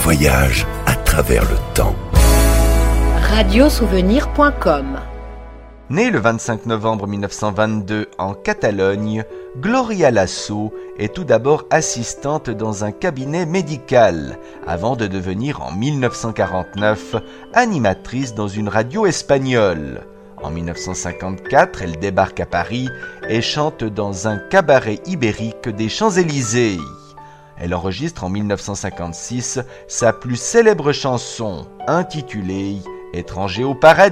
voyage à travers le temps. Radiosouvenir.com. Née le 25 novembre 1922 en Catalogne, Gloria Lasso est tout d'abord assistante dans un cabinet médical, avant de devenir en 1949 animatrice dans une radio espagnole. En 1954, elle débarque à Paris et chante dans un cabaret ibérique des Champs-Élysées. Elle enregistre en 1956 sa plus célèbre chanson, intitulée « Étranger au paradis ».